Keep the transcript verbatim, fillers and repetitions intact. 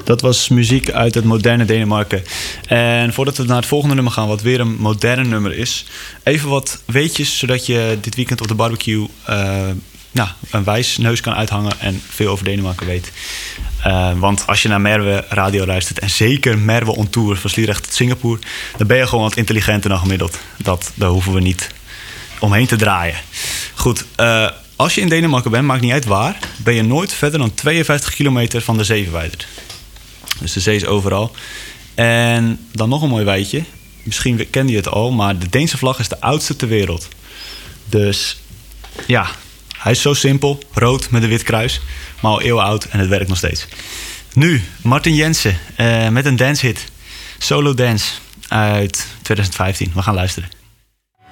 Dat was muziek uit het moderne Denemarken. En voordat we naar het volgende nummer gaan, wat weer een modern nummer is, even wat weetjes, zodat je dit weekend op de barbecue uh, nou, een wijs neus kan uithangen en veel over Denemarken weet. Uh, want als je naar Merwe Radio luistert, en zeker Merwe on Tour van Sliedrecht tot Singapore, dan ben je gewoon wat intelligenter dan gemiddeld. Dat, daar hoeven we niet omheen te draaien. Goed, uh, als je in Denemarken bent, maakt niet uit waar, ben je nooit verder dan tweeënvijftig kilometer van de zee verwijderd. Dus de zee is overal. En dan nog een mooi weitje. Misschien kende je het al, maar de Deense vlag is de oudste ter wereld. Dus ja, hij is zo simpel. Rood met een wit kruis. Maar al eeuwen oud en het werkt nog steeds. Nu, Martin Jensen uh, met een dancehit. Solo Dance uit twintig vijftien. We gaan luisteren.